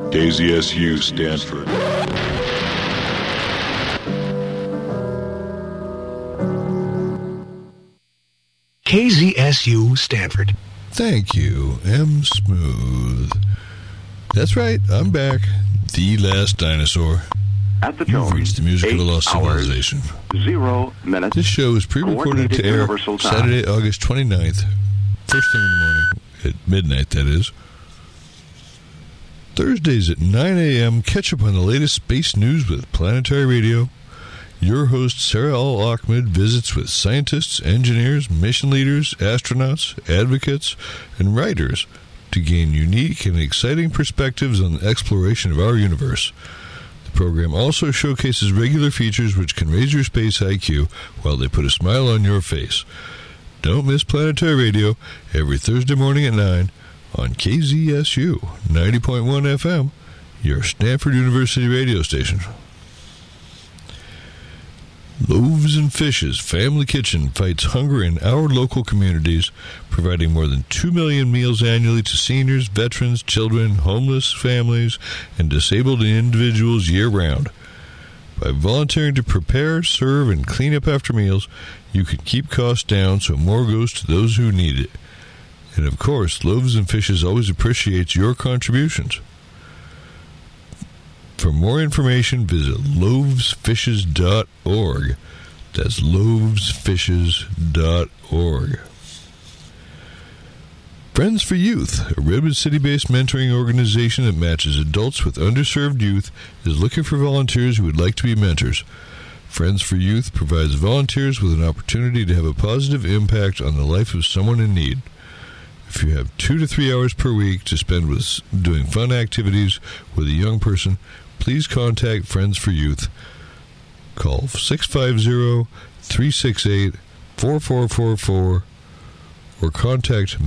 KZSU Stanford. KZSU Stanford. Thank you, M. Smooth. That's right, I'm back. The last dinosaur. At the You've reached the music of a lost civilization. 0 minutes. This show is pre-recorded to air Saturday, August 29th. First thing in the morning, at midnight, that is. Thursdays at 9 a.m., catch up on the latest space news with Planetary Radio. Your host, Sarah Al-Ahmed, visits with scientists, engineers, mission leaders, astronauts, advocates, and writers to gain unique and exciting perspectives on the exploration of our universe. The program also showcases regular features which can raise your space IQ while they put a smile on your face. Don't miss Planetary Radio every Thursday morning at 9 on KZSU 90.1 FM, your Stanford University radio station. Loaves and Fishes Family Kitchen fights hunger in our local communities, providing more than 2 million meals annually to seniors, veterans, children, homeless families, and disabled individuals year-round. By volunteering to prepare, serve, and clean up after meals, you can keep costs down so more goes to those who need it. And of course, Loaves and Fishes always appreciates your contributions. For more information, visit loavesfishes.org. That's loavesfishes.org. Friends for Youth, a Redwood City-based mentoring organization that matches adults with underserved youth, is looking for volunteers who would like to be mentors. Friends for Youth provides volunteers with an opportunity to have a positive impact on the life of someone in need. If you have 2 to 3 hours per week to spend with doing fun activities with a young person, please contact Friends for Youth. Call 650-368-4444 or contact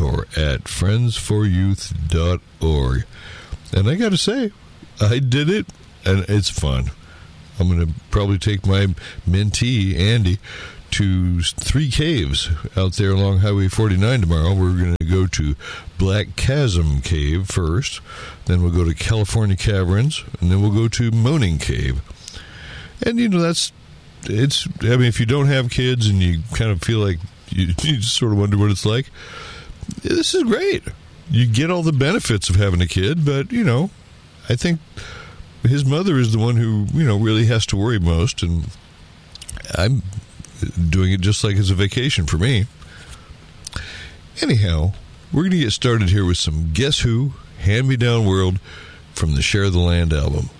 mentor@friendsforyouth.org. And I got to say, I did it, and it's fun. I'm going to probably take my mentee, Andy, to 3 caves out there along Highway 49 tomorrow. We're going to go to Black Chasm Cave first, then we'll go to California Caverns, and then we'll go to Moaning Cave. And, you know, if you don't have kids and you kind of feel like you just sort of wonder what it's like, this is great. You get all the benefits of having a kid, but, you know, I think his mother is the one who, you know, really has to worry most, and I'm doing it just like it's a vacation for me. Anyhow, we're going to get started here with some Guess Who, Hand Me Down World from the Share the Land album.